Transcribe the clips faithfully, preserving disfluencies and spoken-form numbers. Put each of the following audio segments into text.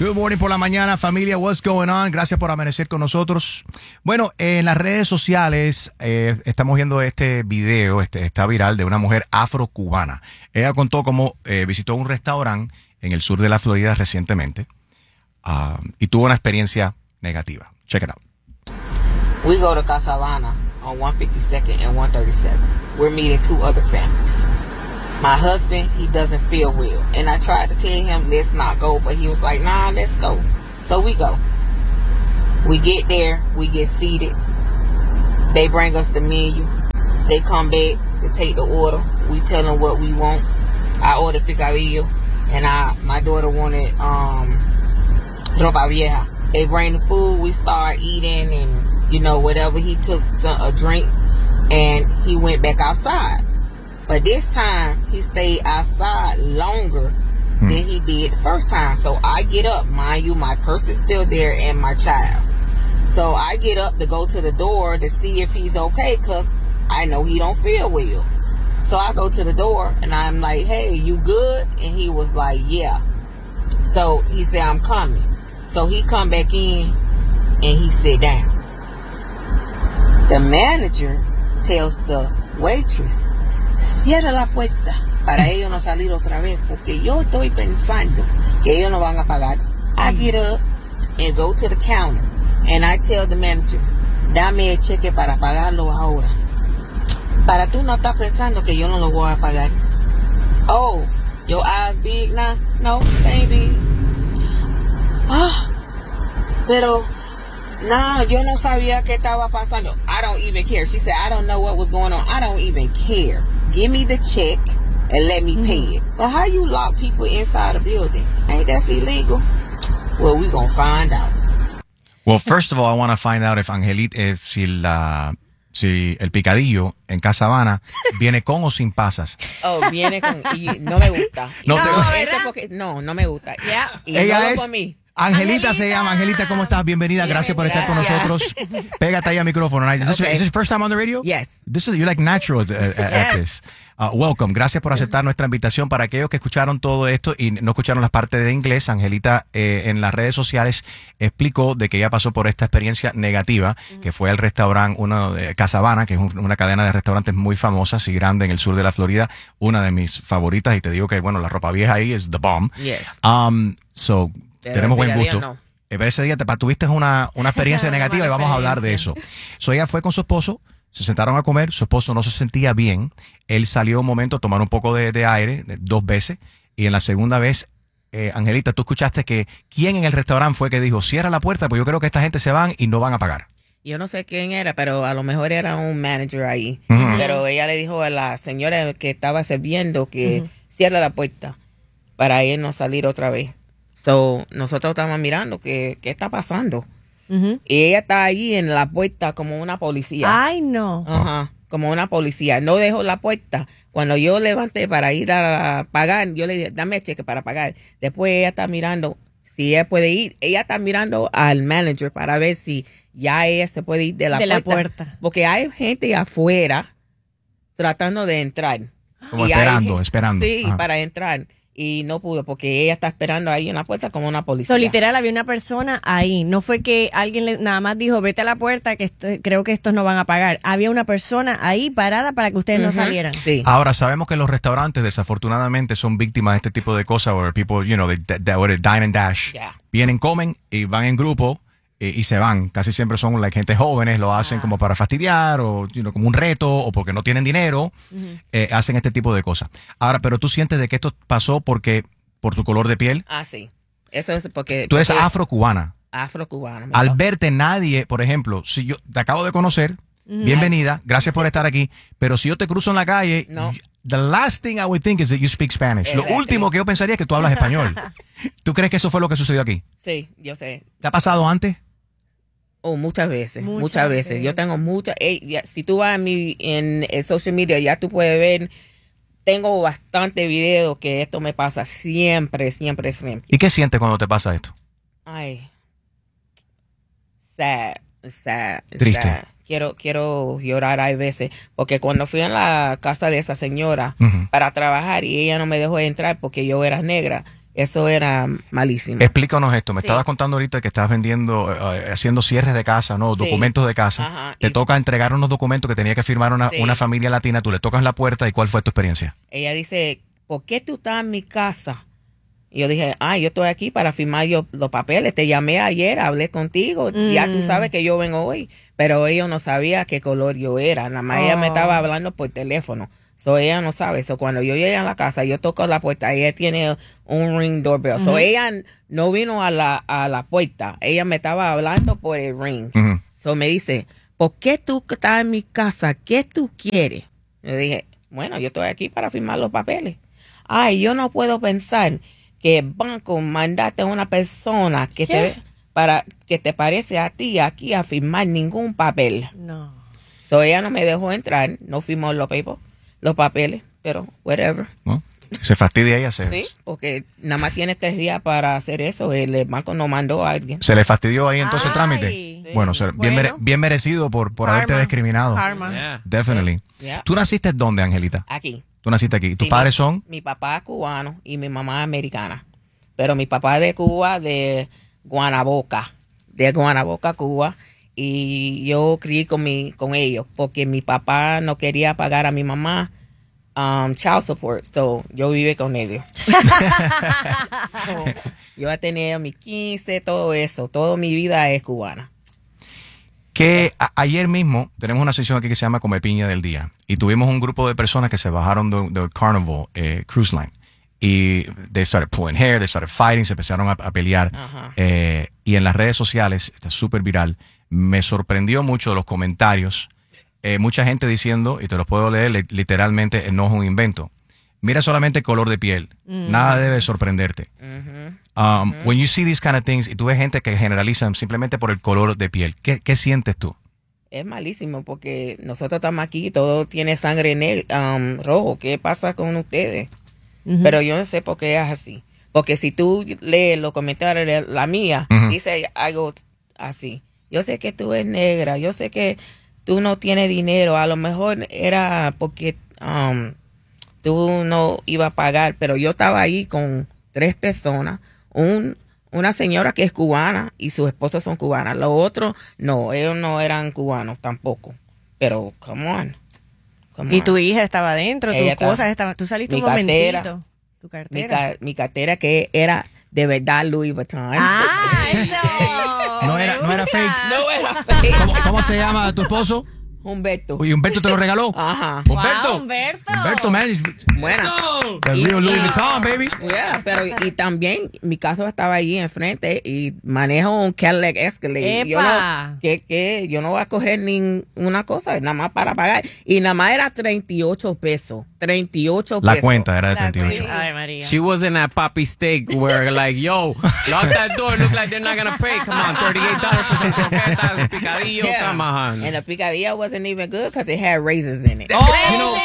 Good morning por la mañana, familia. What's going on? Gracias por amanecer con nosotros. Bueno, en las redes sociales eh, estamos viendo este video, este está viral, de una mujer afrocubana. Ella contó cómo eh, visitó un restaurante en el sur de la Florida recientemente uh, y tuvo una experiencia negativa. Check it out. We go to Casa Habana on one fifty-second and one thirty-seven. We're meeting two other families. My husband, he doesn't feel well. And I tried to tell him, let's not go. But he was like, nah, let's go. So we go. We get there. We get seated. They bring us the menu. They come back to take the order. We tell them what we want. I ordered picadillo. And I, my daughter wanted um, ropa vieja. They bring the food. We start eating and, you know, whatever. He took some, a drink. And he went back outside. But this time, he stayed outside longer hmm. than he did the first time. So I get up. Mind you, my purse is still there and my child. So I get up to go to the door to see if he's okay because I know he don't feel well. So I go to the door and I'm like, hey, you good? And he was like, yeah. So he said, I'm coming. So he come back in and he sit down. The manager tells the waitress, cierra la puerta para ellos no salir otra vez porque yo estoy pensando que ellos no van a pagar. I get up and go to the counter and I tell the manager, dame el cheque para pagarlo ahora. Para tú no estás pensando que yo no lo voy a pagar. Oh, your eyes big now? No, they ain't big. Ah, pero no, yo no sabía qué estaba pasando. I don't even care. She said, I don't know what was going on. I don't even care. Give me the check and let me pay it. But how you lock people inside a building? Ain't that illegal? Well, we gonna find out. Well, first of all, I want to find out if Angelita, if si la, si el picadillo en Casa Habana viene con o sin pasas. Oh, viene con, y no me gusta. No, no, te, ese porque, no, no me gusta. Yeah. Y ella no es por mí. Angelita, Angelita se llama. Angelita, ¿cómo estás? Bienvenida. Gracias por estar con nosotros. Pégate ahí al micrófono. Is this, Okay. is this your first time on the radio? Yes. This is, you're like natural at, at, at Yes. this. Uh, welcome. Gracias por aceptar nuestra invitación. Para aquellos que escucharon todo esto y no escucharon las partes de inglés, Angelita eh, en las redes sociales explicó de que ella pasó por esta experiencia negativa, mm-hmm. que fue al restaurante, uno de Casa Habana, que es un, una cadena de restaurantes muy famosas y grande en el sur de la Florida, una de mis favoritas, y te digo que, bueno, la ropa vieja ahí es the bomb. Yes. Um, so, Pero tenemos buen picadillo gusto. No. Pero ese día te tuviste una, una experiencia Una negativa y vamos a hablar de eso. So, ella fue con su esposo, se sentaron a comer, su esposo no se sentía bien, él salió un momento a tomar un poco de, de aire, dos veces, y en la segunda vez, eh, Angelita, tú escuchaste que quién en el restaurante fue que dijo, cierra la puerta, pues yo creo que esta gente se van y no van a pagar. Yo no sé quién era, pero a lo mejor era un manager ahí. Uh-huh. Pero ella le dijo a la señora que estaba sirviendo que uh-huh. cierra la puerta para él no salir otra vez. So, nosotros estamos mirando qué, qué está pasando. Uh-huh. Y ella está ahí en la puerta como una policía. Ay, no. Ajá, como una policía. No dejó la puerta. Cuando yo levanté para ir a pagar, yo le dije, dame el cheque para pagar. Después ella está mirando si ella puede ir. Ella está mirando al manager para ver si ya ella se puede ir de la, de puerta, la puerta. Porque hay gente afuera tratando de entrar. Como y esperando, hay, esperando. Sí, Ajá. para entrar. Y no pudo porque ella está esperando ahí en la puerta como una policía. So, literal, había una persona ahí. No fue que alguien le, nada más dijo, vete a la puerta, que esto, creo que estos no van a pagar. Había una persona ahí parada para que ustedes uh-huh. no salieran. Sí. Ahora, sabemos que los restaurantes desafortunadamente son víctimas de este tipo de cosas, o people, you know, they, they, they dine and dash. Yeah. Vienen, comen y van en grupo y, y se van. Casi siempre son like, gente jóvenes, lo hacen ah. como para fastidiar o you know, como un reto o porque no tienen dinero. Uh-huh. eh, hacen este tipo de cosas. Ahora, pero tú sientes de que esto pasó porque... ¿Por tu color de piel? Ah, sí. Eso es porque... Tú eres porque afrocubana. Afrocubana. Al verte nadie, por ejemplo, si yo te acabo de conocer, mm. bienvenida, gracias por estar aquí, pero si yo te cruzo en la calle, no. the last thing I would think is that you speak Spanish. Exactly. Lo último que yo pensaría es que tú hablas español. ¿Tú crees que eso fue lo que sucedió aquí? Sí, yo sé. ¿Te ha pasado antes? Oh, muchas veces, muchas, muchas veces. veces. Yo tengo muchas... Hey, ya, si tú vas a mi, en el social media, ya tú puedes ver... Tengo bastante video que esto me pasa siempre, siempre, siempre. ¿Y qué sientes cuando te pasa esto? Ay, sad, sad, Triste. sad. Quiero, quiero llorar a veces, porque cuando fui a la casa de esa señora uh-huh. para trabajar y ella no me dejó entrar porque yo era negra, Eso era malísimo. Explícanos esto. Me Sí. estabas contando ahorita que estabas vendiendo, eh, haciendo cierres de casa, ¿no? Sí. Documentos de casa. Ajá. Te Y- toca entregar unos documentos que tenía que firmar una, Sí. una familia latina. Tú le tocas la puerta y ¿cuál fue tu experiencia? Ella dice, ¿por qué tú estás en mi casa? Y yo dije, ah, yo estoy aquí para firmar yo los papeles. Te llamé ayer, hablé contigo. Ya tú sabes que yo vengo hoy. Pero ella no sabía qué color yo era. Nada más ella me Oh. estaba hablando por teléfono. So ella no sabe. So cuando yo llegué a la casa, yo toco la puerta. Ella tiene un ring doorbell. So ella no vino a la, a la puerta. Ella me estaba hablando por el ring. Ujú. So me dice, ¿por qué tú estás en mi casa? ¿Qué tú quieres? Yo dije, bueno, yo estoy aquí para firmar los papeles. Ay, yo no puedo pensar que el banco mandaste a una persona que te para que te parece a ti aquí a firmar ningún papel. No. So ella no me dejó entrar, no firmó los papeles, los papeles, pero whatever. ¿No? Se fastidia ella. Se, Sí, porque nada más tiene tres días para hacer eso. El banco no mandó a alguien. se le fastidió ahí entonces el Ay. trámite. Sí. Bueno, se- bien, Bueno. mere- bien merecido por, por haberte Karma. discriminado. Karma. Yeah. Definitely. Yeah. ¿Tú naciste dónde, Angelita? Aquí. Tú naciste aquí. ¿Tus Sí, padres mi- son? Mi papá es cubano y mi mamá es americana. Pero mi papá es de Cuba, de Guanaboca. De Guanaboca, Cuba. Y yo crié con, mi, con ellos porque mi papá no quería pagar a mi mamá um, child support. So yo viví con ellos. So, yo he tenido mis quince, todo eso. Toda mi vida es cubana. Que a- ayer mismo tenemos una sesión aquí que se llama Come Piña del Día y tuvimos un grupo de personas que se bajaron de, de Carnival eh, Cruise Line y they started pulling hair, they started fighting, se empezaron a, a pelear Ajá. eh, y en las redes sociales, está súper viral, me sorprendió mucho de los comentarios, eh, mucha gente diciendo, y te los puedo leer li- literalmente, no es un invento, mira solamente el color de piel, nada debe sorprenderte. Ujú. Um, When you see these kind of things y tú ves gente que generalizan simplemente por el color de piel, ¿qué, qué sientes tú? Es malísimo porque nosotros estamos aquí y todo tiene sangre neg- um, rojo. ¿Qué pasa con ustedes? Pero yo no sé por qué es así. Porque si tú lees los comentarios de la mía, Ujú. dice algo así. Yo sé que tú eres negra, yo sé que tú no tienes dinero. A lo mejor era porque um, tú no ibas a pagar, pero yo estaba ahí con tres personas. Un, una señora que es cubana y sus esposas son cubanas. Los otros, no, ellos no eran cubanos tampoco. Pero, come on. Come Y on. tu hija estaba adentro, tus Ella estaba- cosas estaban. Tú saliste Mi un momentito. cartera. Tu mi, cartera. ca- mi cartera que era de verdad Louis Vuitton. Ah, eso. No era- no era fake. No era fake. ¿Cómo, cómo se llama tu esposo? Humberto. ¿Y Humberto te lo regaló? Ajá. Humberto. Wow, Humberto. Humberto, man. Bueno. The Y- real Louis y- Vuitton, baby. Yeah, pero y también mi carro estaba allí enfrente y manejo un Cadillac Escalade. Yo ¡Epa! no, que, que yo no voy a coger ninguna cosa, nada más para pagar. Y nada más era treinta y ocho pesos. treinta y ocho La pesos. cuenta era de La treinta y ocho. cuenta. Ay, María. She wasn't at Poppy Steak where like, yo, lock that door, look like they're not gonna pay. Come on, thirty-eight dollars for some croquetas, picadillo, Yeah. come on. And the picadilla wasn't even good because it had raisins in it. You know,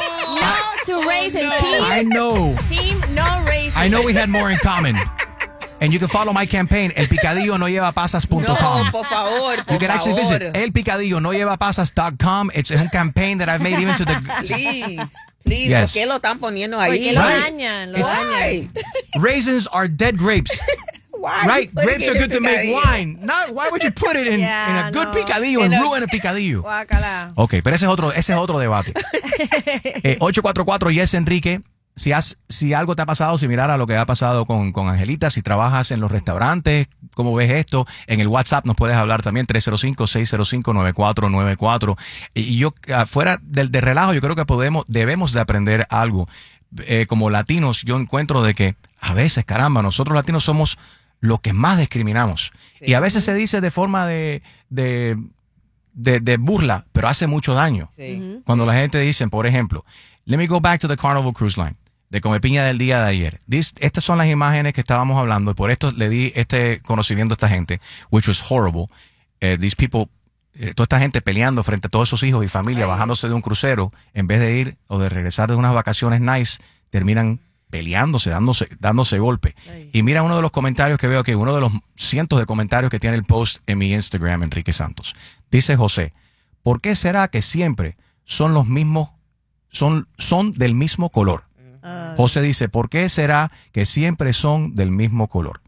No to raisin team. I know. Team no raisin. I know we had more in common. And you can follow my campaign, el picadillo no lleva pasas punto com. No, por favor, por You can actually favor. visit el picadillo no lleva pasas punto com. It's a campaign that I've made even to the... Please, please, Yes. ¿por qué lo están poniendo ahí? Porque lo Right. dañan, lo It's- dañan. Why? Raisins are dead grapes. Why? Right? you putting Grapes it are in good to make picadillo? wine. Not, why would you put it in, Yeah, in a good no. picadillo and In a- ruin a picadillo? Guácala. Ok, pero ese es otro, ese es otro debate. eh, ocho cuatro cuatro Yes Enrique. Si, has, si algo te ha pasado similar a lo que ha pasado con, con Angelita, si trabajas en los restaurantes, ¿cómo ves esto? En el WhatsApp nos puedes hablar también, tres cero cinco, seis cero cinco, nueve cuatro nueve cuatro. Y yo, fuera del de relajo, yo creo que podemos, debemos de aprender algo. Eh, como latinos, yo encuentro de que a veces, caramba, nosotros latinos somos los que más discriminamos. Sí. Y a veces se dice de forma de, de, de, de burla, pero hace mucho daño. Sí. Cuando la gente dice, por ejemplo, let me go back to the Carnival Cruise Line, de Come Piña del día de ayer. This, estas son las imágenes que estábamos hablando, y por esto le di este conocimiento a esta gente, which was horrible. Eh, these people, eh, toda esta gente peleando frente a todos sus hijos y familia, bajándose de un crucero, en vez de ir o de regresar de unas vacaciones nice, terminan peleándose, dándose, dándose golpe. Y mira uno de los comentarios que veo aquí, uno de los cientos de comentarios que tiene el post en mi Instagram, Enrique Santos. Dice José, ¿por qué será que siempre son los mismos, son, son del mismo color? Ah. José dice, ¿por qué será que siempre son del mismo color?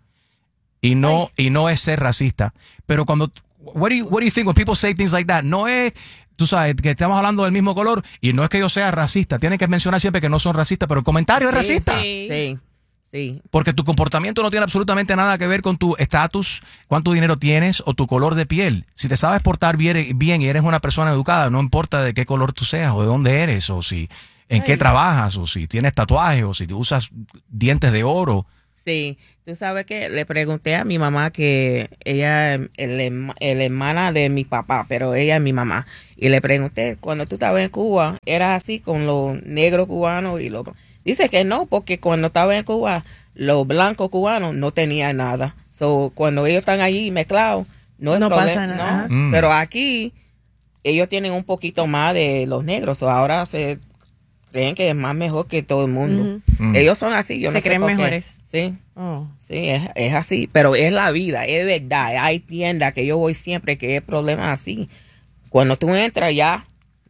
Y no, y no es ser racista. Pero cuando, what do you, what do you think when people say things like that? No es, tú sabes, que estamos hablando del mismo color y no es que yo sea racista. Tienen que mencionar siempre que no son racistas, pero el comentario es racista. Sí. Sí, sí. Porque tu comportamiento no tiene absolutamente nada que ver con tu estatus, cuánto dinero tienes o tu color de piel. Si te sabes portar bien, bien y eres una persona educada, no importa de qué color tú seas o de dónde eres o si en Ay. qué trabajas o si tienes tatuajes o si te usas dientes de oro. Sí, tú sabes que le pregunté a mi mamá que ella es la hermana de mi papá, pero ella es mi mamá. Y le pregunté, cuando tú estabas en Cuba, ¿era así con los negros cubanos y los... Dice que no, porque cuando estaba en Cuba, los blancos cubanos no tenían nada. So, cuando ellos están allí mezclados, no es No problema. pasa nada. No. Mm. Pero aquí, ellos tienen un poquito más de los negros. So, ahora se creen que es más mejor que todo el mundo. Ujú. Mm. Ellos son así, yo Se no sé creen por qué. mejores. Sí. Oh. Sí, es, es así, pero es la vida, es verdad. Hay tiendas que yo voy siempre que es problema así. Cuando tú entras ya,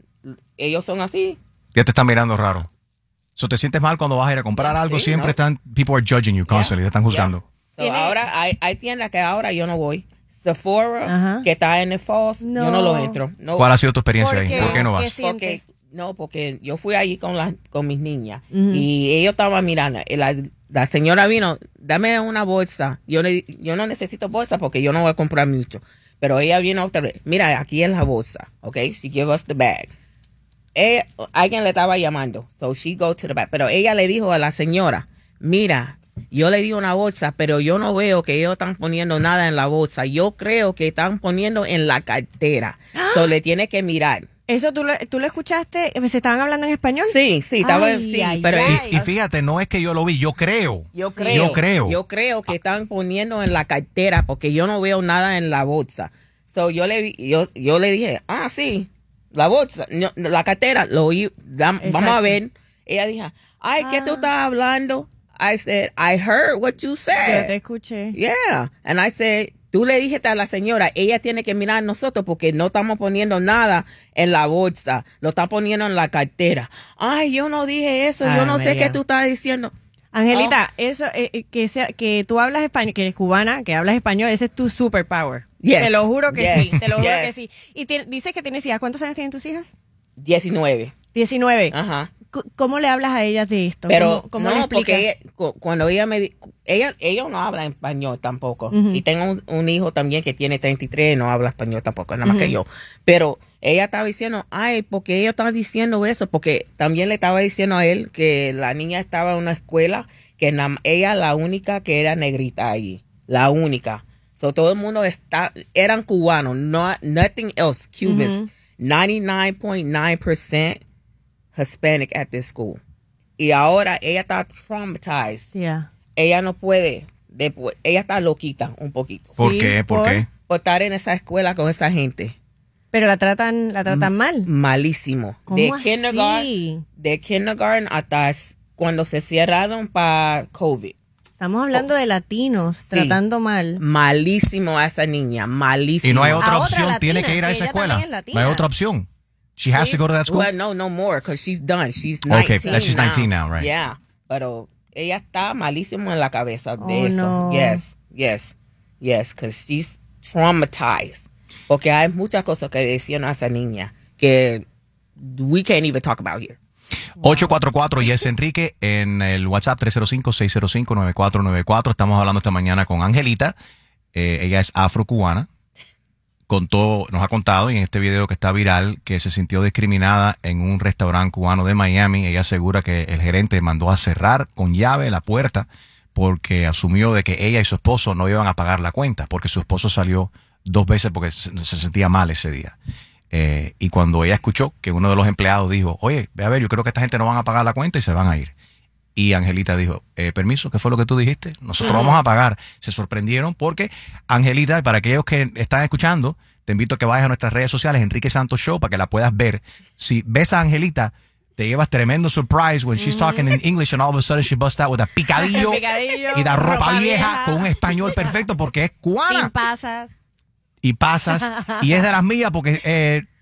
ellos son así. Ya te están mirando raro. So, te sientes mal cuando vas a ir a comprar Sí, algo, sí, siempre ¿no? están, people are judging you constantly, te están juzgando. So, Tiene- ahora hay, hay tiendas que ahora yo no voy. Sephora, Ajá. que está en el Falls, No. yo no lo entro. No, ¿Cuál ha sido tu experiencia ¿Por ahí? qué? ¿Por qué no ¿Qué vas? sí? porque, sientes? no, porque yo fui allí con, las con mis niñas Ujú. y ellos estaban mirando. Y La, la señora vino, dame una bolsa. Yo, le, yo no necesito bolsa porque yo no voy a comprar mucho. Pero ella vino otra vez. Mira, aquí es la bolsa. Ok, she gave us the bag. Ella- alguien le estaba llamando. So she go to the bag. Pero ella le dijo a la señora, mira, yo le di una bolsa, pero yo no veo que ellos están poniendo nada en la bolsa. Yo creo que están poniendo en la cartera. So le tiene que mirar. ¿Eso tú lo, tú lo escuchaste? ¿Se estaban hablando en español? Sí, sí, estaba, Ay, sí, ay, pero ay. Y, y fíjate, no es que yo lo vi, yo creo. yo creo, Yo creo. yo creo que están poniendo en la cartera porque yo no veo nada en la bolsa. So yo le vi- yo yo le dije, "Ah, sí, la bolsa, no, la cartera, lo oí, da- vamos Exacto. a ver." Ella dijo, "Ay, ¿qué tú Ah. estás hablando?" I said, "I heard what you Yo said." te escuché. Yeah, and I said, tú le dijiste a la señora, ella tiene que mirar a nosotros porque no estamos poniendo nada en la bolsa, lo está poniendo en la cartera. Ay, yo no dije eso, Ay, yo no sé María. qué tú estás diciendo. Angelita, eso eh, eh, que sea, que tú hablas español, que eres cubana, que hablas español, ese es tu superpower. Yes. Te lo juro que Yes. sí, te lo juro Yes. que sí. Y tiene- dices que tienes hijas. ¿Cuántos años tienen tus hijas? diecinueve. diecinueve. Ajá. C- ¿Cómo le hablas a ellas de esto? Pero ¿Cómo, cómo le no, explicas? porque ella- cu- cuando ella me di- ella ella no habla español tampoco. Ujú. Y tengo un, un hijo también que tiene treinta y tres y no habla español tampoco, nada más que yo. Pero ella estaba diciendo, ay, porque ella estaba diciendo eso, porque también le estaba diciendo a él que la niña estaba en una escuela que na- ella la única que era negrita allí, la única. So todo el mundo está eran cubanos, no nothing else, Cubans. Ujú. ninety-nine point nine percent Hispanic at this school. Y ahora ella está traumatized. Yeah. Ella no puede, después, ella está loquita un poquito ¿Por Sí, qué? ¿Por, por- qué? por estar en esa escuela con esa gente. Pero la tratan, la tratan mal. Malísimo. ¿Cómo De así? kindergarten, de kindergarten hasta s- cuando se cerraron para COVID. Estamos hablando de latinos tratando mal. Malísimo a esa niña, malísimo. Y no hay A otra otra opción, latina, tiene que ir a que esa ella escuela. también es latina. No hay otra opción. She has to go to that school. Well, no, no more, because she's done. She's Okay, nineteen that she's nineteen now, right. Yeah, pero ella está malísimo en la cabeza de Oh, eso. no. Yes, yes, yes, because she's traumatized. Porque hay muchas cosas que decían a esa niña que we can't even talk about here. ocho cuatro cuatro Yes Enrique en el WhatsApp tres cero cinco, seis cero cinco, nueve cuatro nueve cuatro. Estamos hablando esta mañana con Angelita. Eh, ella es afrocubana. Contó, nos ha contado en este video que está viral que se sintió discriminada en un restaurante cubano de Miami. Ella asegura que el gerente mandó a cerrar con llave la puerta porque asumió de que ella y su esposo no iban a pagar la cuenta porque su esposo salió dos veces porque se, se sentía mal ese día. Eh, y cuando ella escuchó que uno de los empleados dijo, oye, ve a ver, yo creo que esta gente no van a pagar la cuenta y se van a ir. Y Angelita dijo, eh, permiso, ¿qué fue lo que tú dijiste? Nosotros vamos a pagar. Se sorprendieron porque Angelita, para aquellos que están escuchando, te invito a que vayas a nuestras redes sociales, Enrique Santos Show, para que la puedas ver. Si ves a Angelita, te llevas tremendo surprise when she's talking in English and all of a sudden she busts out with a picadillo, Picadillo, y da ropa, ropa vieja, vieja. con un español perfecto porque es Sin cubana. pasas. Y pasas, y es de las mías porque eh,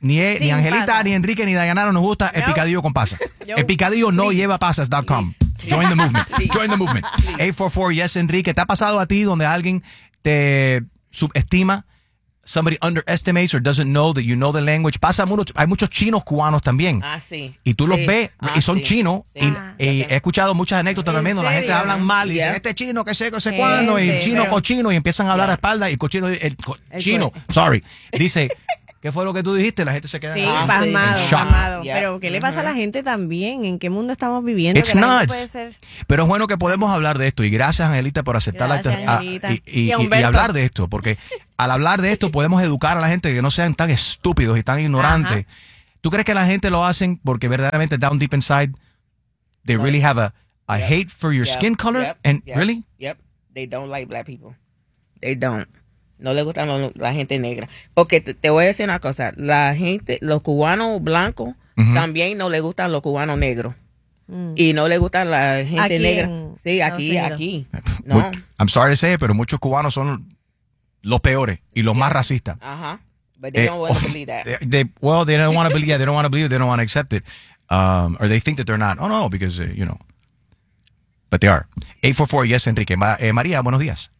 Ni, e- Sin ni Angelita, pasas. ni Enrique, ni Dayanara nos gusta el No. picadillo con pasas. Yo- El picadillo no Please. lleva pasas punto com. Join the movement. Join the movement. eight four four yes Enrique. ¿Te ha pasado a ti donde alguien te subestima? Somebody underestimates or doesn't know that you know the language. Pasa mucho, hay muchos chinos cubanos también. Ah, sí. Y tú los Sí. ves Ah, y son sí. chinos. Sí. Y, Ah. y he escuchado muchas anécdotas ¿En también donde la gente serio? habla mal y dicen, Yeah. este chino, que sé, que sé Gente, cuándo, y chino, pero- cochino, y empiezan a hablar Yeah. a espalda y cochino, el, co- El chino, co- sorry, dice, ¿qué fue lo que tú dijiste? La gente se queda Sí, así. Ah, pasmado, sí. Shock. pasmado. Yeah. Pero ¿qué le pasa a la gente también? ¿En qué mundo estamos viviendo? It's Que la gente nuts. puede ser... Pero es bueno que podemos hablar de esto y gracias Angelita por aceptar la Gracias, ah, Angelita. y, y- Y a y- y Humberto. hablar de esto, porque al hablar de esto podemos educar a la gente que no sean tan estúpidos y tan ignorantes. ¿Tú crees que la gente lo hacen porque verdaderamente down deep inside they really have a, a Yep. hate for your Yep. skin color? Yep. And Yep. really? Yep. They don't like black people. They don't. No le gustan lo- la gente negra. Porque te, te voy a decir una cosa. La gente, los cubanos blancos, Ujú. también no le gustan los cubanos negros. Mm. Y no le gustan la gente Aquí negra. en Sí, aquí, Estados aquí. Mu- No. I'm sorry to say it, pero muchos cubanos son los peores y los más racistas. Ajá. But they Eh, don't want to believe that. They, they- well, they don't want to believe. Yeah, they don't want to believe it. They don't want to accept it, um, or they think that they're not. Oh no, because uh, you know, but they are. eight four four yes Enrique. Ma- eh, María, buenos días.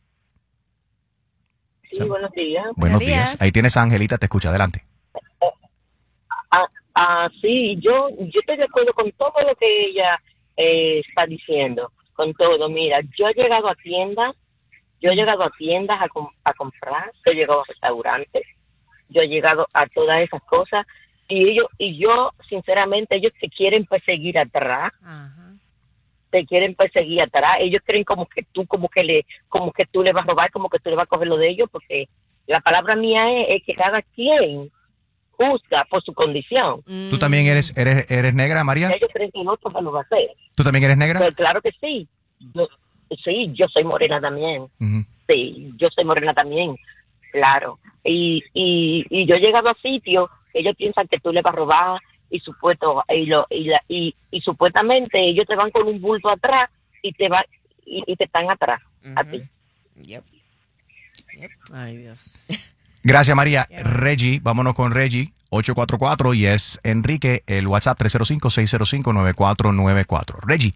Sí, buenos días. Buenos días. días. Ahí tienes a Angelita, te escucha. Adelante. Ah, ah, sí, yo, yo estoy de acuerdo con todo lo que ella eh, está diciendo, con todo. Mira, yo he llegado a tiendas, yo he llegado a tiendas a, com- a comprar, yo he llegado a restaurantes, yo he llegado a todas esas cosas y ellos y yo, sinceramente, ellos te quieren perseguir atrás, Ajá. te quieren perseguir atrás. Ellos creen como que tú, como que le, como que tú le vas a robar, como que tú le vas a coger lo de ellos, porque la palabra mía es, es que cada quien juzga por su condición. ¿Tú también eres eres eres negra, María? Ellos creen que el otro se lo va a hacer. ¿Tú también eres negra? Pues claro que sí. Yo, sí, yo soy morena también. Ujú. Sí, yo soy morena también. Claro. Y, y, y yo he llegado a sitios que ellos piensan que tú le vas a robar y supuesto y lo y, la, y, y supuestamente ellos te van con un bulto atrás y te van y, y te están atrás a ti. Yep. Ay, Dios. Gracias, María. Reggie, vámonos con Reggie. ocho cuatro cuatro yes Enrique. El WhatsApp tres cero cinco seis cero cinco nueve cuatro nueve cuatro. Reggie,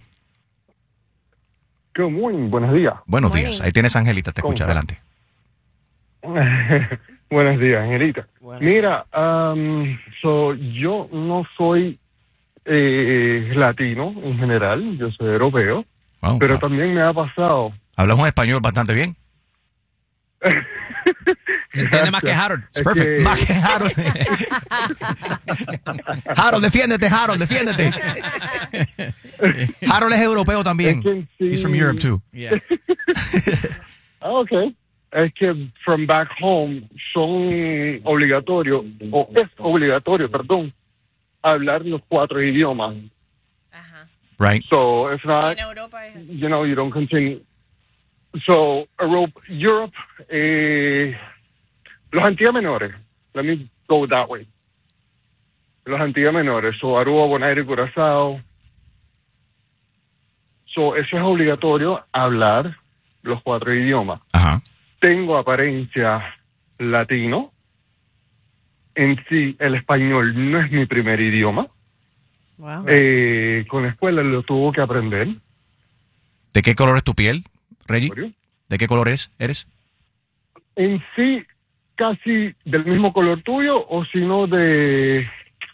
Good morning, buenos días. buenos Morning. días. Ahí tienes a Angelita, te ¿Cómo escucha. está? Adelante. Buenos días, Angelita. Buenos Mira, um, so, yo no soy eh, latino en general, yo soy europeo, Wow, pero wow. también me ha pasado. Hablas un español bastante bien. Se entiende más que Gracias. Harold. It's Es perfect. que- Más que Harold. Harold, defiéndete, Harold, defiéndete. Harold es europeo también. Es que sí. He's from Europe too. Yeah. Ah, ok. Es que from back home son obligatorios, o es obligatorio, perdón, hablar los cuatro idiomas. Ajá. Right. So if not, En Europa es así. you know, you don't continue. So, Europe, Europe eh, los Antillas Menores, let me go that way. Los Antillas Menores, so Aruba, Bonaire y Curazao. So, eso es obligatorio, hablar los cuatro idiomas. Ajá. Tengo apariencia latino. En sí, el español no es mi primer idioma. Wow. Eh, con la escuela lo tuvo que aprender. ¿De qué color es tu piel, Reggie? ¿De qué color eres? ¿Eres? En sí, casi del mismo color tuyo, o si no de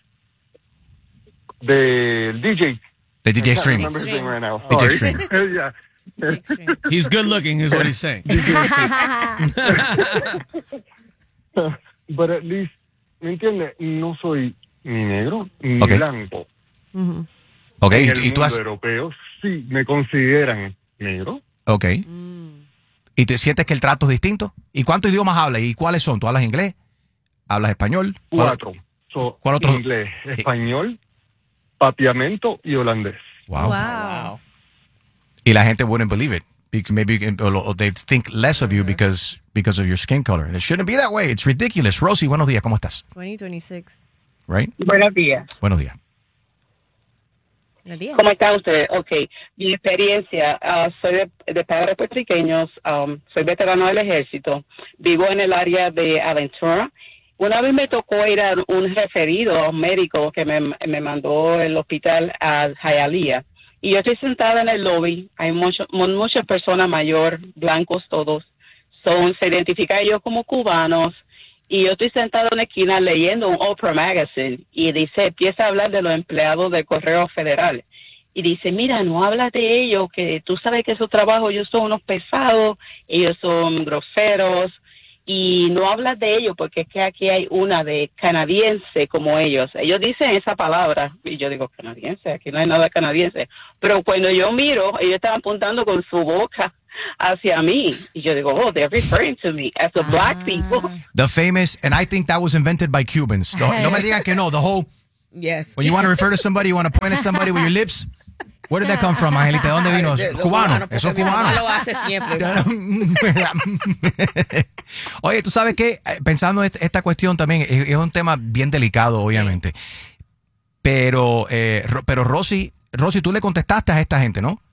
del D J. De D J I can't Stream. remember his name right now. D J Sorry. Stream. Yeah. Extreme. He's good looking, is what he's saying. But at least, ¿me entiendes? No soy ni negro ni Ok. blanco. Ujú. Ok, En y, el y tú mundo has... europeo sí me consideran negro. Ok. Mm. ¿Y te sientes que el trato es distinto? ¿Y cuántos idiomas hablas? ¿Y cuáles son? ¿Tú hablas inglés? ¿Hablas español? ¿Cuál- Cuatro. So, ¿Cuál otro? Inglés, español, papiamento y holandés. Wow. Wow. Y la gente wouldn't believe it. Bec- Maybe or, or they think less of you because because of your skin color. And it shouldn't be that way. It's ridiculous. Rosie, buenos días. ¿Cómo estás? veinte veintiséis. Right? Buenos días. Buenos días. Buenos días. ¿Cómo está usted? Ok. Mi experiencia, ah, soy de, de padres puertorriqueños, um, soy veterano del ejército, vivo en el área de Aventura una vez me tocó ir a un referido a un médico que me, me mandó el hospital a Hialeah. Y yo estoy sentada en el lobby. Hay mucho, muchas personas mayores, blancos todos. Son, se identifican ellos como cubanos. Y yo estoy sentada en la esquina leyendo un Oprah Magazine. Y dice, empieza a hablar de los empleados del Correo Federal. Y dice, mira, no hablas de ellos, que tú sabes que esos trabajos, ellos son unos pesados, ellos son groseros. Y no hablas de ellos porque es que aquí hay una de canadiense como ellos. Ellos dicen esa palabra y yo digo canadiense, aquí no hay nada canadiense. Pero cuando yo miro, ellos están apuntando con su boca hacia mí. Y yo digo, oh, they're referring to me as a black people. The famous, and I think that was invented by Cubans. No, no me digan que no, the whole, Yes. when you want to refer to somebody, you want to point at somebody with your lips. Where did that come from, Angelita? ¿De dónde vino? De- de- Cubano. porque Eso es mi mamá cubano. lo hace siempre. Oye, tú sabes que pensando en esta cuestión también es, es un tema bien delicado, obviamente. Pero, eh, Ro- pero Rosy, Rosy, tú le contestaste a esta gente, ¿no?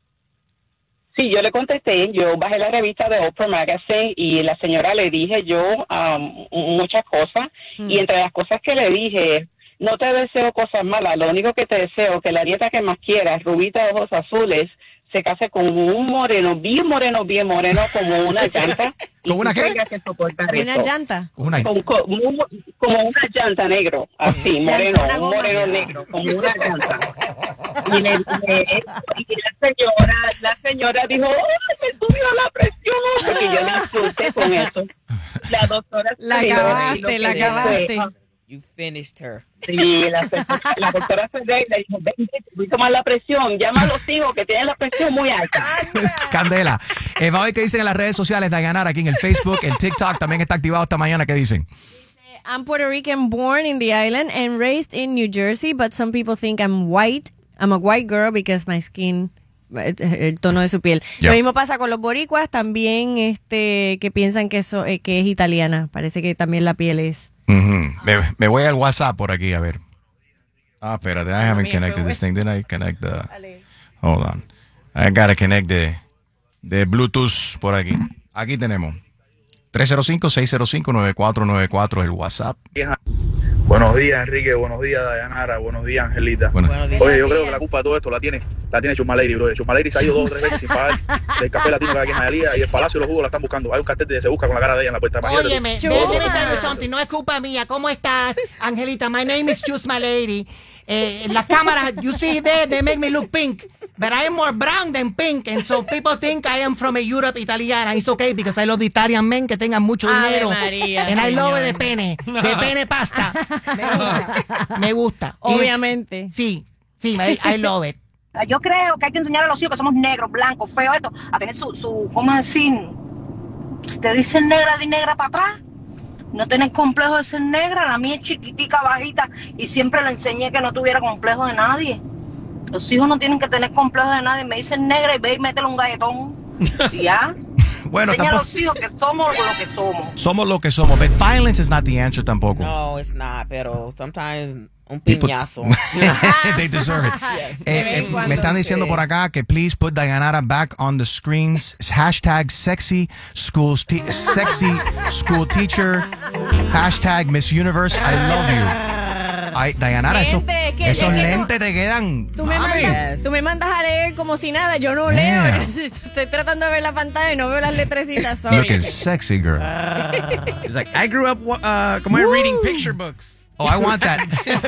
Sí, yo le contesté, yo bajé la revista de Oprah Magazine y la señora le dije yo um, muchas cosas y entre las cosas que le dije, no te deseo cosas malas, lo único que te deseo es que la nieta que más quieras, rubita de ojos azules, se case con un moreno, bien moreno, bien moreno, como una llanta. ¿Con una qué? Tenga que soportar Una eso. llanta. Una, Con- con- como, como una llanta negro, así, moreno, un moreno negro, como una llanta. Y, le, le- y la señora, la señora dijo, ¡ay, me subió la presión! Porque yo le insulté con eso. La doctora La se rió y lo acabaste, que la dijo fue, acabaste. "Ah, You finished her. sí, la, la doctora se rió y le dijo, ven, voy a tomar la presión, llama a los hijos que tienen la presión muy alta. Candela. Eh, vamos a ver qué dicen en las redes sociales. Dayanara, aquí en el Facebook, el TikTok también está activado esta mañana. ¿Qué dicen? I'm Puerto Rican, born in the island and raised in New Jersey, but some people think I'm white. I'm a white girl because my skin, el tono de su piel. Yeah. Lo mismo pasa con los boricuas, también este que piensan que, eso, eh, que es italiana. Parece que también la piel es. Ujú. me, me voy al WhatsApp por aquí, a ver. Ah, espérate, I haven't Mira, connected pero this thing. Did I connect the... Hold on. I gotta connect the, the Bluetooth por aquí. Aquí tenemos. tres cero cinco, seis cero cinco, nueve cuatro nueve cuatro el WhatsApp. Buenos días, Enrique. Buenos días, Dayanara. Buenos días, Angelita. Bueno, Buenos días. Oye, yo creo que la culpa de todo esto la tiene la tiene Chuma Lady, bro. Chuma Lady se ha ido dos o tres veces sin pagar del café latino que hay aquí en Hialeah y el Palacio de los Jugos la están buscando. Hay un cartel de se busca con la cara de ella en la puerta. Imagínate tú. Óyeme, Chuma. let me tell you something. No es culpa mía. ¿Cómo estás, Angelita? My name is Chusma Lady. Eh, las cámaras, you see there, they make me look pink. But I am more brown than pink. And so people think I am from a Europe italiana. It's okay because I love the Italian men que tengan mucho Ave dinero. María, And I love señor. de pene. De pene pasta. Me gusta. Me gusta. Y- Obviamente. Sí, sí, I, I love it. Yo creo que hay que enseñar a los hijos que somos negros, blancos, feos, esto, a tener su, su ¿cómo decir? Si te dicen negra, di negra para atrás. No tenés complejo de ser negra. La mía es chiquitica, bajita, y siempre le enseñé que no tuviera complejo de nadie. Los hijos no tienen que tener complejo de nadie. Me dicen negra y ve y métele un galletón. Y ya. bueno Enseña a tampoco, los hijos que somos lo que somos. somos lo que somos. But violence is not the answer tampoco. No, it's not, pero sometimes un People- piñazo. They deserve it. Yes. Eh, eh, cuando me están diciendo sí. por acá que please put Dayanara back on the screens. Hashtag sexy schools te- sexy school teacher. Hashtag Miss Universe. I love you. Ay, Dayanara, eso- Gente, que esos yo tengo- lentes te quedan. Tú me, mami. mandas, Yes. tú me mandas a leer como si nada, yo no Yeah. leo. Estoy tratando de ver la pantalla y no veo las letrecitas. Sorry. Looking sexy, girl. It's like, I grew up uh, como reading picture books. Oh, I want that.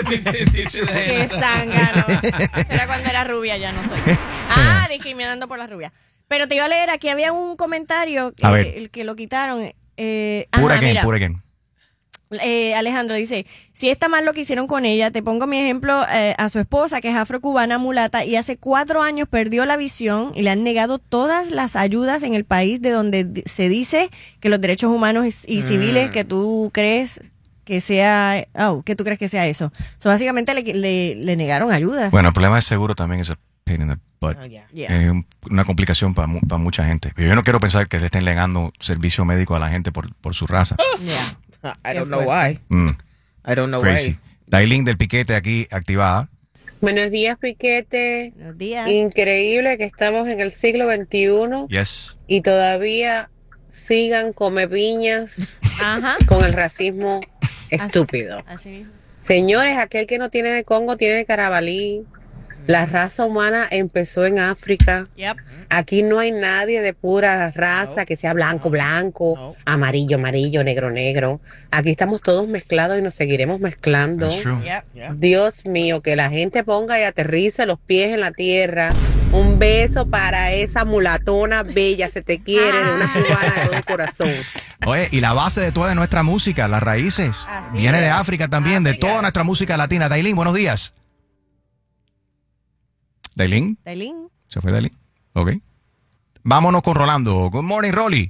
Qué zángano. Era cuando era rubia, ya no soy. Ah, discriminando por la rubia. Pero te iba a leer, aquí había un comentario A que, ver. el que lo quitaron. Eh, Pura ajá, again, mira. pura again. Eh, Alejandro dice, si está mal lo que hicieron con ella, te pongo mi ejemplo eh, a su esposa, que es afrocubana mulata, y hace cuatro años perdió la visión y le han negado todas las ayudas en el país de donde di- se dice que los derechos humanos y, y civiles que tú crees que sea, oh, que tú crees que sea eso. So, básicamente le, le, le negaron ayuda. Bueno, el problema de seguro también es a pain in the butt. Oh, yeah. Yeah. Es un- una complicación para mucha gente. Pero yo no quiero pensar que le estén negando servicio médico a la gente por, por su raza. Yeah. I don't Qué know why. Mm, I don't know crazy. why. Dailin del Piquete aquí activada. Buenos días, Piquete. Buenos días. Increíble que estamos en el siglo veintiuno Yes. y todavía sigan come piñas Ajá. con el racismo Estúpido. Así mismo. Señores, aquel que no tiene de Congo tiene de Carabalí. La raza humana empezó en África. Yep. Aquí no hay nadie de pura raza no, que sea blanco, no, blanco, no. amarillo, amarillo, negro, negro. Aquí estamos todos mezclados y nos seguiremos mezclando. Yep. Yep. Dios mío, que la gente ponga y aterrice los pies en la tierra. Un beso para esa mulatona bella, se te quiere, de una cubana de todo corazón. Oye, y la base de toda nuestra música, las raíces, Así viene es. de África también, África. de toda nuestra música latina. Dailin, buenos días. ¿Dailin? Dailin. ¿Se fue Dailin? Ok. Vámonos con Rolando. Good morning, Rolly.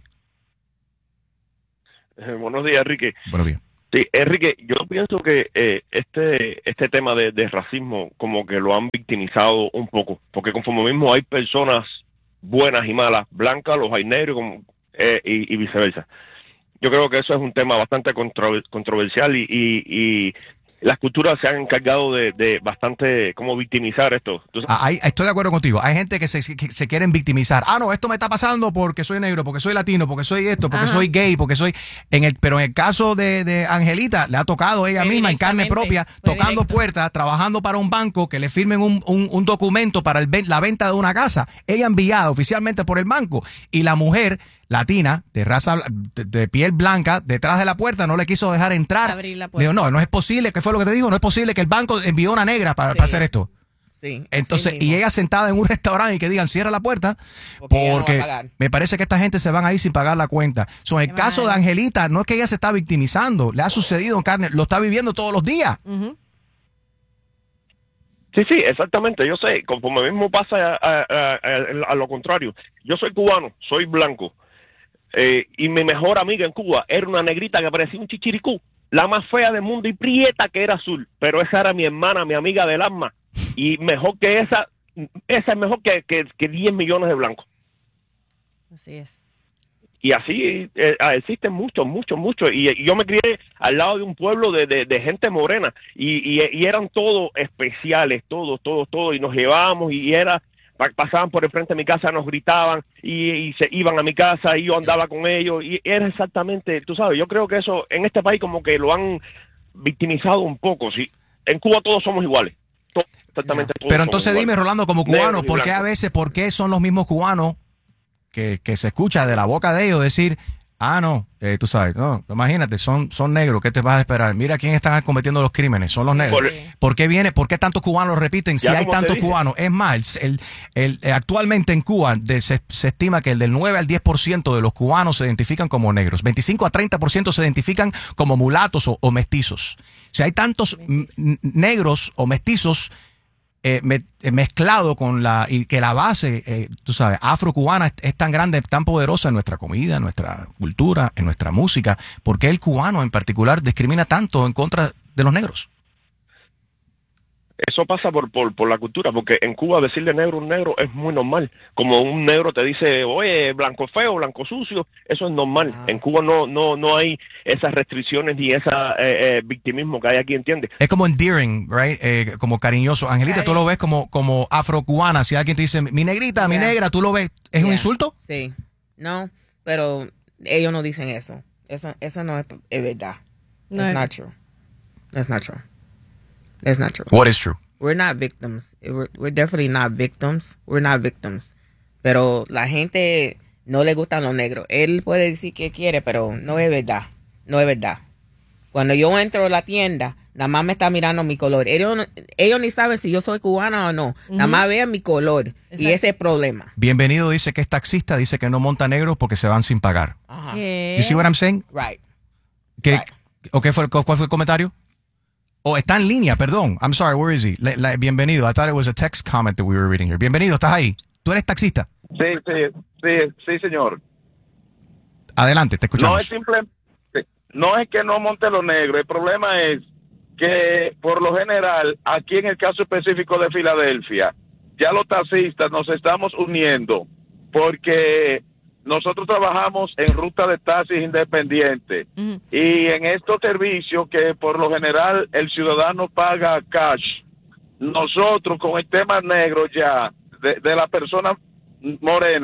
Eh, buenos días, Enrique. Buenos días. Sí, Enrique, yo pienso que eh, este este tema de, de racismo como que lo han victimizado un poco, porque conforme mismo hay personas buenas y malas, blancas, los hay negros como, eh, y, y viceversa. Yo creo que eso es un tema bastante contro, controversial y, y, y las culturas se han encargado de, de bastante como victimizar esto. Entonces, ah, hay, estoy de acuerdo contigo. Hay gente que se, que se quieren victimizar. Ah, no, esto me está pasando porque soy negro, porque soy latino, porque soy esto, porque Ajá. soy gay, porque soy... en el Pero en el caso de, de Angelita, le ha tocado ella misma en carne propia, tocando puertas, trabajando para un banco, que le firmen un, un, un documento para el, la venta de una casa. Ella enviada oficialmente por el banco. Y la mujer... latina, de raza, de, de piel blanca, detrás de la puerta, no le quiso dejar entrar. Abrir la puerta. Digo, no, no es posible, ¿qué fue lo que te dijo? No es posible que el banco envió una negra para, sí. para hacer esto. Sí. Entonces, y ella sentada en un restaurante y que digan, cierra la puerta, porque, porque no me parece que esta gente se van a ir sin pagar la cuenta. So, en el caso de Angelita, no es que ella se está victimizando, le ha sucedido en carne, lo está viviendo todos los días. Uh-huh. Sí, sí, exactamente, yo sé, conforme mismo pasa a, a, a, a, a lo contrario. Yo soy cubano, soy blanco. Eh, y mi mejor amiga en Cuba era una negrita que parecía un chichiricú, la más fea del mundo y prieta que era azul, pero esa era mi hermana, mi amiga del alma, y mejor que esa, esa es mejor que, que, que diez millones de blancos. Así es. Y así eh, existen muchos, muchos, muchos, y, y yo me crié al lado de un pueblo de, de, de gente morena, y, y, y eran todos especiales, todos, todos, todos, y nos llevábamos, y era... pasaban por el frente de mi casa, nos gritaban y, y se iban a mi casa y yo andaba con ellos y era exactamente, tú sabes, yo creo que eso en este país como que lo han victimizado un poco, sí. En Cuba todos somos iguales, todos, exactamente todos. Pero entonces dime, Rolando, como cubano, ¿por qué a blancos. veces, por qué son los mismos cubanos que, que se escucha de la boca de ellos decir, ah, no, eh, tú sabes, no, imagínate, son, son negros, ¿qué te vas a esperar? Mira quién están cometiendo los crímenes, son los negros. Por, ¿Por qué viene, por qué tantos cubanos lo repiten si hay tantos cubanos? Es más, el, el, el, actualmente en Cuba de, se, se estima que el del nueve al diez por ciento de los cubanos se identifican como negros, veinticinco a treinta por ciento se identifican como mulatos o, o mestizos. Si hay tantos negros o mestizos, Eh, me, eh, mezclado con la, y que la base, eh, tú sabes, afrocubana es, es tan grande, tan poderosa en nuestra comida, en nuestra cultura, en nuestra música, ¿por qué el cubano en particular discrimina tanto en contra de los negros? Eso pasa por, por, por la cultura, porque en Cuba decirle negro a un negro es muy normal. Como un negro te dice, oye, blanco feo, blanco sucio, eso es normal. Ah. En Cuba no no no hay esas restricciones ni ese eh, eh, victimismo que hay aquí, ¿entiendes? Es como endearing, right? Eh, como cariñoso. Angelita, Ay. tú lo ves como, como afrocubana. Si alguien te dice, mi negrita, yeah. mi negra, ¿tú lo ves? ¿Es yeah. un insulto? Sí. No, pero ellos no dicen eso. Eso, eso no es, es verdad. No. It's not true. That's not true. That's not true. What is true? We're not victims. We're, we're definitely not victims. We're not victims. Pero la gente no le gustan los negros. Él puede decir que quiere, pero no es verdad. No es verdad. Cuando yo entro a la tienda, nada más me está mirando mi color. Ellos, ellos ni saben si yo soy cubana o no. Uh-huh. Nada más vean mi color. Exacto. Y ese es el problema. Bienvenido dice que es taxista, dice que no monta negros porque se van sin pagar. Uh-huh. You see what I'm saying? Right. ¿Qué, right. ¿O qué fue, cuál fue el comentario? Oh, está en línea, perdón. I'm sorry, where is he? Le, le, bienvenido. I thought it was a text comment that we were reading here. Bienvenido, ¿estás ahí? ¿Tú eres taxista? Sí, sí, sí, sí, señor. Adelante, te escuchamos. No es simple, no es que no monte los negros. El problema es que, por lo general, aquí en el caso específico de Filadelfia, ya los taxistas nos estamos uniendo porque nosotros trabajamos en ruta de taxis independientes uh-huh. y en estos servicios que por lo general el ciudadano paga cash, nosotros con el tema negro ya de, de la persona morena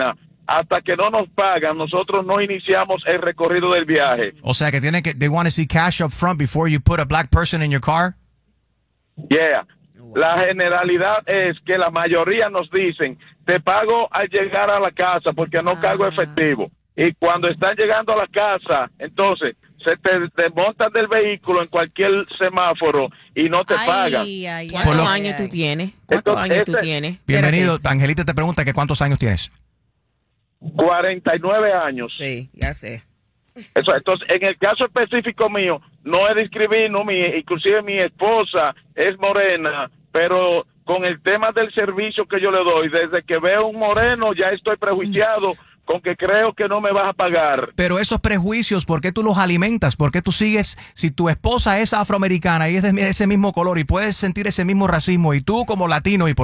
hasta que no nos pagan, nosotros no iniciamos el recorrido del viaje. O sea que tienen que, they want to see cash up front before you put a black person in your car. Yeah. La generalidad es que la mayoría nos dicen, te pago al llegar a la casa porque no cargo efectivo. Y cuando están llegando a la casa, entonces se te desmontan del vehículo en cualquier semáforo y no te Ay, pagan. ay, ¿Cuántos Por lo- años tú tienes? ¿Cuántos Entonces, años tú este- tienes? Bienvenido. Espérate. Angelita te pregunta que cuántos años tienes. cuarenta y nueve años. Sí, ya sé. Eso, entonces, en el caso específico mío, no he discriminado, mi, inclusive mi esposa es morena, pero con el tema del servicio que yo le doy, desde que veo un moreno ya estoy prejuiciado con que creo que no me vas a pagar. Pero esos prejuicios, ¿por qué tú los alimentas? ¿Por qué tú sigues, si tu esposa es afroamericana y es de ese mismo color y puedes sentir ese mismo racismo y tú como latino y por